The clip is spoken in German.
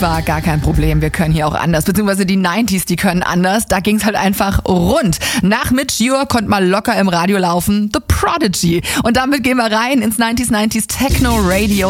war gar kein Problem. Wir können hier auch anders. Beziehungsweise die 90s, die können anders. Da ging's halt einfach rund. Nach Midge Ure konnte mal locker im Radio laufen The Prodigy. Und damit gehen wir rein ins 90s Techno Radio.